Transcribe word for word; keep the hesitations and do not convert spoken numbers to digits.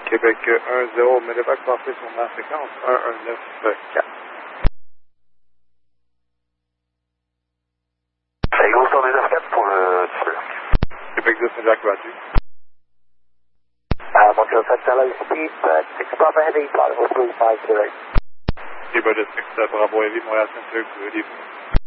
Québec un zéro, mais le bac passé sur ma fréquence un un neuf quatre. Eagle cent neuf quatre pour le Tusk. Québec deux Saint-Jacques battu. Uh, Montreal Centre, low speed, uh, six Bravo Heavy, flight level three five zero. Québec de six Bravo Heavy, Montréal Centre, good evening.